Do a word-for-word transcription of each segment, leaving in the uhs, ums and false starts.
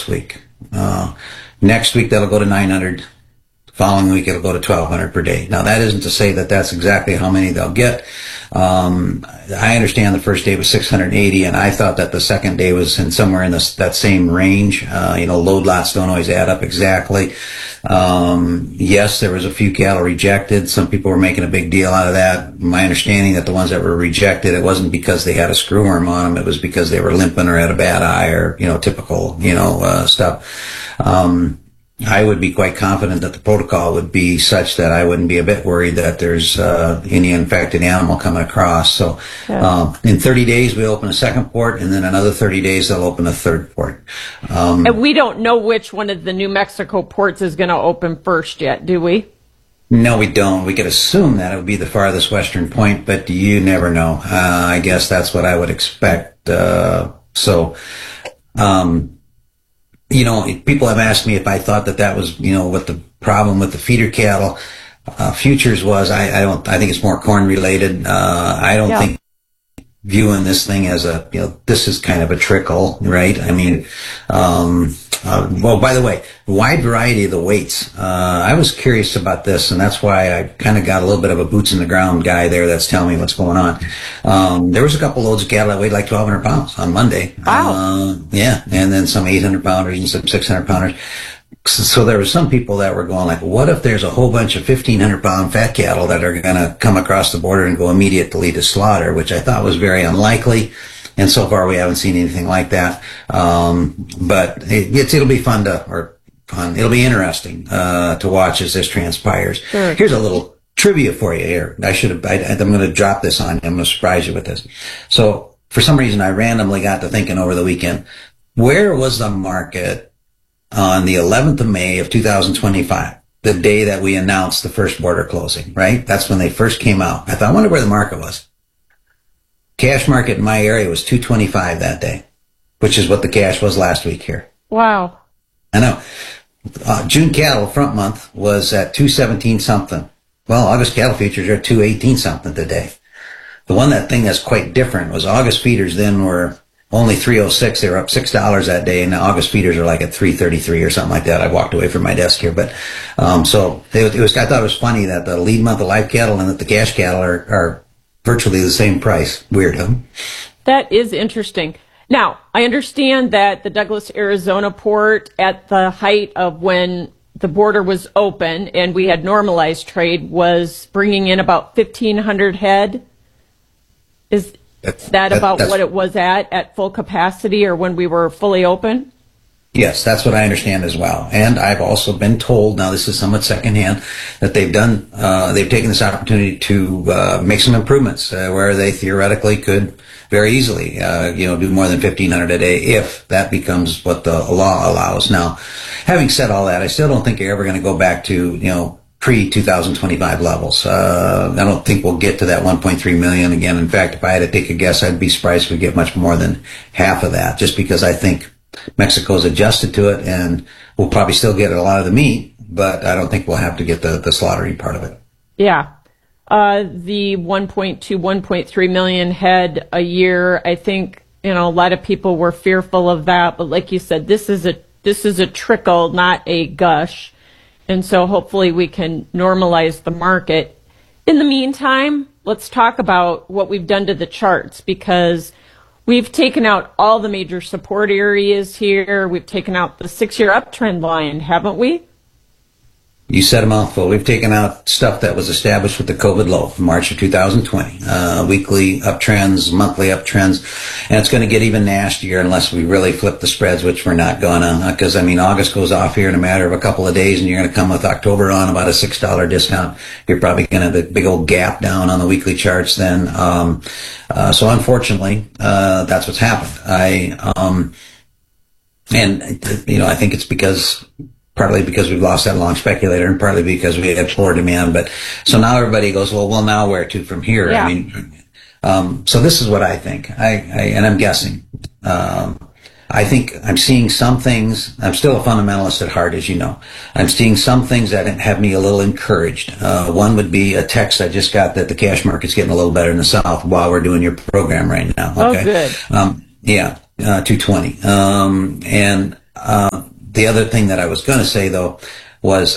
week. Uh, next week, that'll go to nine hundred. Following week, it'll go to twelve hundred per day. Now, that isn't to say that that's exactly how many they'll get. Um, I understand the first day was six hundred eighty, and I thought that the second day was in somewhere in this, that same range. Uh, you know, load lots don't always add up exactly. Um, yes, there was a few cattle rejected. Some people were making a big deal out of that. My understanding that the ones that were rejected, it wasn't because they had a screwworm on them. It was because they were limping or had a bad eye or, you know, typical, you know, uh, stuff. Um, I would be quite confident that the protocol would be such that I wouldn't be a bit worried that there's uh, any infected animal coming across. So yeah. um, in thirty days, we open a second port, and then another thirty days, they'll open a third port. Um, and we don't know which one of the New Mexico ports is going to open first yet, do we? No, we don't. We could assume that it would be the farthest western point, but you never know. Uh, I guess that's what I would expect. Uh, so... Um, You know, people have asked me if I thought that that was, you know, what the problem with the feeder cattle uh, futures was. I, I don't. I think it's more corn related. Uh, I don't yeah. think viewing this thing as a, you know, this is kind of a trickle, right? I mean, um, uh, well, by the way, wide variety of the weights. Uh, I was curious about this, and that's why I kind of got a little bit of a boots in the ground guy there that's telling me what's going on. Um, there was a couple loads of cattle that weighed like twelve hundred pounds on Monday. Wow. Uh, yeah. And then some eight hundred pounders and some six hundred pounders. So there were some people that were going like, what if there's a whole bunch of fifteen hundred pound fat cattle that are going to come across the border and go immediately to slaughter, which I thought was very unlikely. And so far we haven't seen anything like that. Um, but it, it's, it'll be fun to, or fun, it'll be interesting, uh, to watch as this transpires. Sure. Here's a little trivia for you here. I should have, I, I'm going to drop this on you. I'm going to surprise you with this. So for some reason, I randomly got to thinking over the weekend, where was the market on the eleventh of May of two thousand twenty-five, the day that we announced the first border closing, right? That's when they first came out. I thought, I wonder where the market was. Cash market in my area was two twenty-five that day, which is what the cash was last week here. Wow. I know. Uh, June cattle front month was at two seventeen something. Well, August cattle futures are at two eighteen something today. The one that thing that's quite different was August feeders then were only three oh six. They were up six dollars that day, and now August feeders are like at three thirty-three or something like that. I walked away from my desk here, but um, so it was. I thought it was funny that the lead month of live cattle and that the cash cattle are, are virtually the same price. Weird, huh? That is interesting. Now, I understand that the Douglas, Arizona port, at the height of when the border was open and we had normalized trade, was bringing in about fifteen hundred head. Is That's, that about that, what it was at, at full capacity or when we were fully open? Yes, that's what I understand as well. And I've also been told, now this is somewhat secondhand, that they've done, uh, they've taken this opportunity to, uh, make some improvements, uh, where they theoretically could very easily, uh, you know, do more than fifteen hundred a day if that becomes what the law allows. Now, having said all that, I still don't think you're ever going to go back to, you know, pre two thousand twenty-five levels. Uh, I don't think we'll get to that one point three million again. In fact, if I had to take a guess, I'd be surprised if we get much more than half of that, just because I think Mexico's adjusted to it, and we'll probably still get a lot of the meat, but I don't think we'll have to get the, the slaughtering part of it. Yeah. Uh, the one point two, one point three million head a year, I think, you know, a lot of people were fearful of that, but like you said, this is a, this is a trickle, not a gush. And so hopefully we can normalize the market. In the meantime, let's talk about what we've done to the charts, because we've taken out all the major support areas here. We've taken out the six-year uptrend line, haven't we? You said a mouthful. We've taken out stuff that was established with the COVID low in March of two thousand twenty. Uh, weekly uptrends, monthly uptrends, and it's going to get even nastier unless we really flip the spreads, which we're not gonna. Because I mean, August goes off here in a matter of a couple of days, and you're going to come with October on about a six dollar discount. You're probably going to have the big old gap down on the weekly charts then. Um, uh, so unfortunately, uh, that's what's happened. I um, and you know, I think it's because. Partly because we've lost that long speculator, and partly because we had poor demand. But so now everybody goes, well, well, now where to from here? Yeah. I mean, um, so this is what I think. I, I and I'm guessing. Um, I think I'm seeing some things. I'm still a fundamentalist at heart, as you know. I'm seeing some things that have me a little encouraged. Uh, one would be a text I just got that the cash market's getting a little better in the South while we're doing your program right now. Okay? Oh, good. Um, yeah, uh, two twenty. Um, and uh, the other thing that I was going to say though was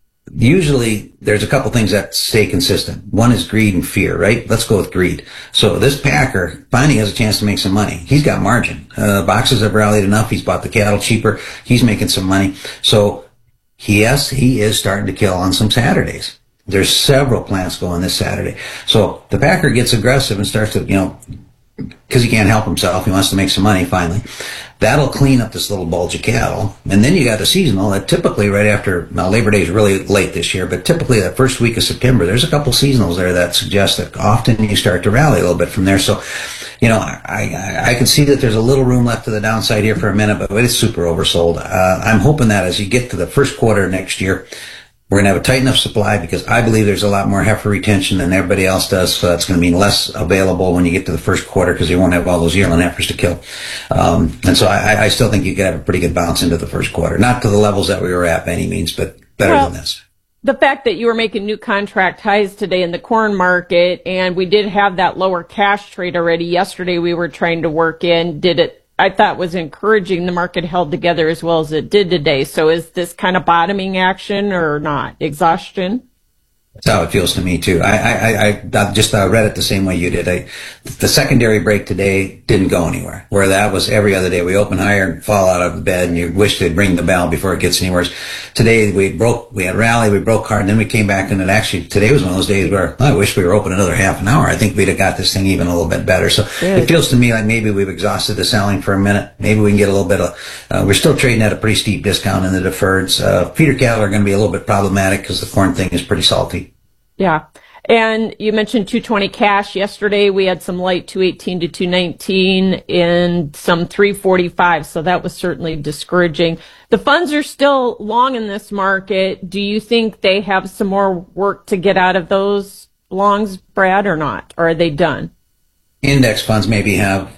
usually there's a couple things that stay consistent. One is greed and fear, right? Let's go with greed. So this packer finally has a chance to make some money. He's got margin. Uh, boxes have rallied enough. He's bought the cattle cheaper. He's making some money. So yes, he is starting to kill on some Saturdays. There's several plants going this Saturday. So the packer gets aggressive and starts to, you know, because he can't help himself. He wants to make some money finally. That'll clean up this little bulge of cattle. And then you got the seasonal that typically right after, now Labor Day is really late this year, but typically that first week of September, there's a couple seasonals there that suggest that often you start to rally a little bit from there. So, you know, I, I, I can see that there's a little room left to the downside here for a minute, but it's super oversold. Uh, I'm hoping that as you get to the first quarter next year, we're going to have a tight enough supply because I believe there's a lot more heifer retention than everybody else does. So that's going to mean less available when you get to the first quarter because you won't have all those yearling heifers to kill. Um, and so I, I still think you could have a pretty good bounce into the first quarter. Not to the levels that we were at by any means, but better well, than this. The fact that you were making new contract highs today in the corn market and we did have that lower cash trade already yesterday we were trying to work in, did it I thought was encouraging. The market held together as well as it did today. So is this kind of bottoming action or not? Exhaustion? That's how it feels to me too. I, I, I, I just uh, read it the same way you did. I, the secondary break today didn't go anywhere. Where that was every other day. We open higher and fall out of bed and you wish they'd ring the bell before it gets any worse. Today we broke, we had rally, we broke hard, and then we came back and it actually, today was one of those days where oh, I wish we were open another half an hour. I think we'd have got this thing even a little bit better. So Good. It feels to me like maybe we've exhausted the selling for a minute. Maybe we can get a little bit of, uh, we're still trading at a pretty steep discount in the deferreds. Uh, feeder cattle are going to be a little bit problematic because the corn thing is pretty salty. Yeah. And you mentioned two twenty cash. Yesterday we had some light two eighteen to two nineteen and some three forty-five. So that was certainly discouraging. The funds are still long in this market. Do you think they have some more work to get out of those longs, Brad, or not? Or are they done? Index funds maybe have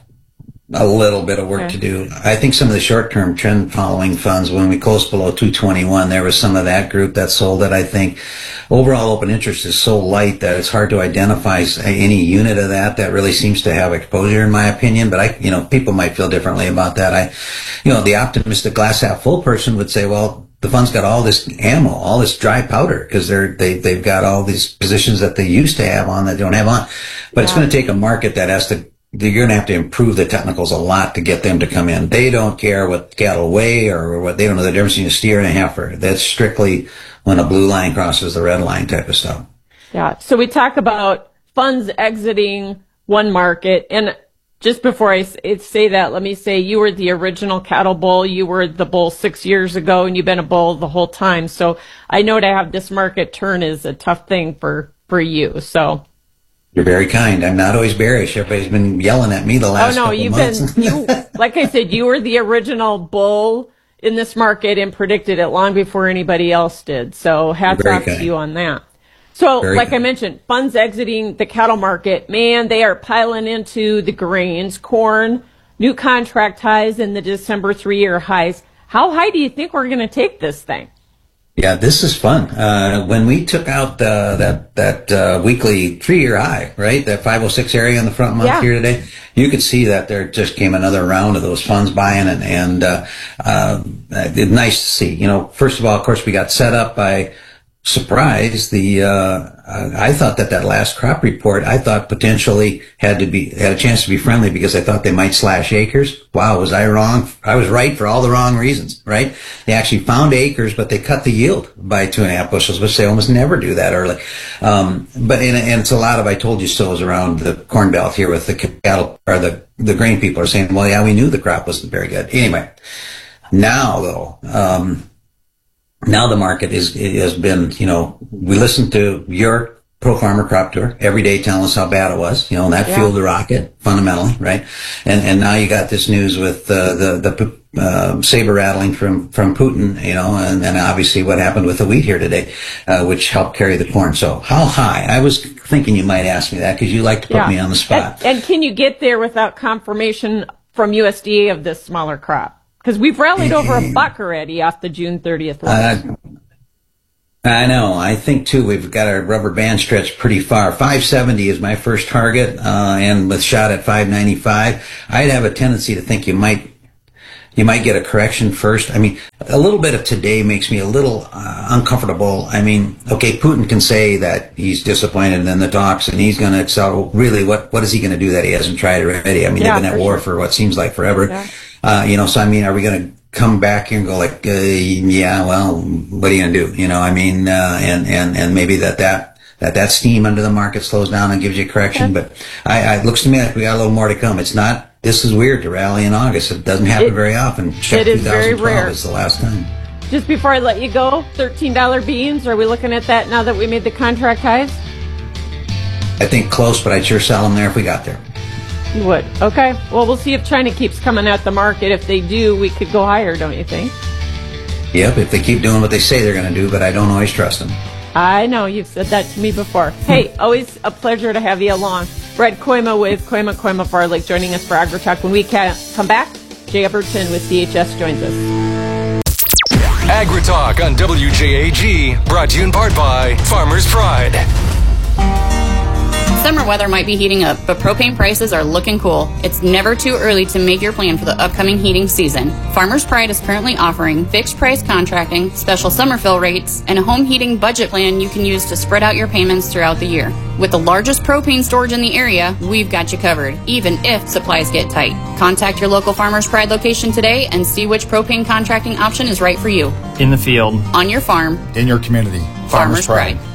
a little bit of work okay. to do. I think some of the short-term trend following funds, when we closed below two twenty-one, there was some of that group that sold it. I think overall open interest is so light that it's hard to identify any unit of that that really seems to have exposure, in my opinion. But I, you know, people might feel differently about that. I, you know, the optimistic glass half full person would say, well, the fund's got all this ammo, all this dry powder, because they're, they, they've got all these positions that they used to have on that they don't have on. But yeah. It's going to take a market that has to, you're going to have to improve the technicals a lot to get them to come in. They don't care what cattle weigh or what, they don't know the difference between a steer and a heifer. That's strictly when a blue line crosses the red line type of stuff. Yeah. So we talk about funds exiting one market. And just before I say that, let me say you were the original cattle bull. You were the bull six years ago and you've been a bull the whole time. So I know to have this market turn is a tough thing for, for you. So. You're very kind. I'm not always bearish. Everybody's been yelling at me the last oh, no, couple you've months. Been, you, like I said, you were the original bull in this market and predicted it long before anybody else did. So hats off kind. to you on that. So very like kind. I mentioned, funds exiting the cattle market, man, they are piling into the grains, corn, new contract highs and the December three-year highs. How high do you think we're going to take this thing? Yeah, this is fun. Uh, when we took out uh, that that uh, weekly three-year high, right, that five oh six area in the front month yeah. here today, you could see that there just came another round of those funds buying, and, and uh, uh, it's nice to see. You know, first of all, of course, we got set up by surprise. The uh, I thought that that last crop report, I thought potentially had to be had a chance to be friendly because I thought they might slash acres. Wow, was I wrong? I was right for all the wrong reasons, right? They actually found acres, but they cut the yield by two and a half bushels, which they almost never do that early. Um, but and, and it's a lot of I told you so's around the corn belt here with the cattle or the the grain people are saying, well, yeah, we knew the crop wasn't very good. Anyway, now though. Um, Now the market is, it has been, you know, we listened to your Pro Farmer Crop Tour every day telling us how bad it was, you know, and that yeah. fueled the rocket fundamentally, right? And, and now you got this news with, uh, the, the, uh, saber rattling from, from Putin, you know, and, and obviously what happened with the wheat here today, uh, which helped carry the corn. So how high? I was thinking you might ask me that because you like to put yeah. me on the spot. And, and can you get there without confirmation from U S D A of this smaller crop? Because we've rallied over a buck already off the June thirtieth level. Uh, I know. I think, too, we've got our rubber band stretched pretty far. five seventy is my first target, uh, and with shot at five ninety-five. I'd have a tendency to think you might You might get a correction first. I mean, a little bit of today makes me a little uh, uncomfortable. I mean, okay, Putin can say that he's disappointed in the talks and he's going to excel. Really, what what is he going to do that he hasn't tried already? I mean, Yeah, they've been at for war sure. for what seems like forever. Yeah. Uh, you know, so I mean, are we going to come back here and go like, uh, yeah, well, what are you going to do? You know, I mean, uh, and, and, and maybe that that, that that steam under the market slows down and gives you a correction. Okay. But I, I, it looks to me like we got a little more to come. It's not, this is weird to rally in August. It doesn't happen It- very often. Check it is very twenty twelve rare. is the last time. Just before I let you go, thirteen dollar beans. Are we looking at that now that we made the contract highs? I think close, but I'd sure sell them there if we got there. You would. Okay. Well, we'll see if China keeps coming at the market. If they do, we could go higher, don't you think? Yep, if they keep doing what they say they're going to do, but I don't always trust them. I know. You've said that to me before. Hey, always a pleasure to have you along. Brett Koima with Koima Koima Farley joining us for AgriTalk. When we ca- come back, Jay Everton with C H S joins us. AgriTalk on W J A G, brought to you in part by Farmers Pride. Summer weather might be heating up, but propane prices are looking cool. It's never too early to make your plan for the upcoming heating season. Farmers Pride is currently offering fixed price contracting, special summer fill rates, and a home heating budget plan you can use to spread out your payments throughout the year. With the largest propane storage in the area, we've got you covered, even if supplies get tight. Contact your local Farmers Pride location today and see which propane contracting option is right for you. In the field. On your farm. In your community. Farmers Pride.